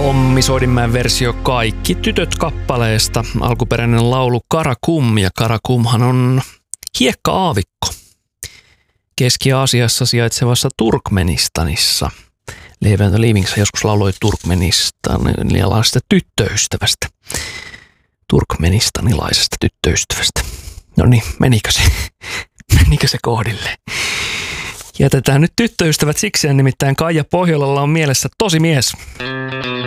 Tommi Soidinmäen versio Kaikki tytöt kappaleesta. Alkuperäinen laulu Karakum, ja Karakumhan on hiekka-aavikko Keski-Aasiassa sijaitsevassa Turkmenistanissa. Levi Livingstone joskus lauloi turkmenistanilaisesta tyttöystävästä. Turkmenistanilaisesta tyttöystävästä. No niin, menikö se kohdille? Jätetään nyt tyttöystävät sikseen, nimittäin Kaija Pohjolalla on mielessä tosi mies.